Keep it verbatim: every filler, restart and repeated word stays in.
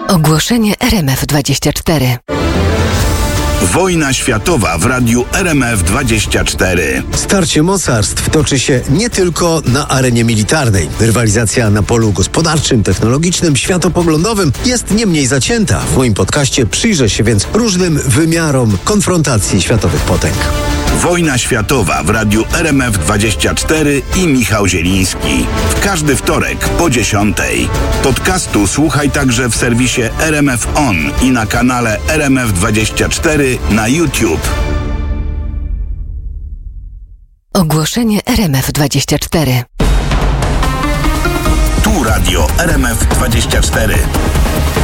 Ogłoszenie R M F dwadzieścia cztery. Wojna światowa w radiu R M F dwadzieścia cztery. Starcie mocarstw toczy się nie tylko na arenie militarnej. Rywalizacja na polu gospodarczym, technologicznym, światopoglądowym jest nie mniej zacięta. W moim podcaście przyjrzę się więc różnym wymiarom konfrontacji światowych potęg. Wojna światowa w radiu R M F dwadzieścia cztery i Michał Zieliński. W każdy wtorek po dziesiątej. Podcastu słuchaj także w serwisie R M F On i na kanale R M F dwadzieścia cztery na YouTube. Ogłoszenie R M F dwadzieścia cztery. Tu radio R M F dwadzieścia cztery.